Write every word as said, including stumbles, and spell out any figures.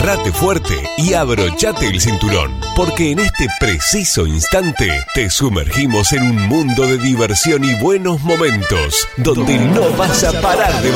agarrate fuerte y abrochate el cinturón, porque en este preciso instante te sumergimos en un mundo de diversión y buenos momentos, donde no vas a parar de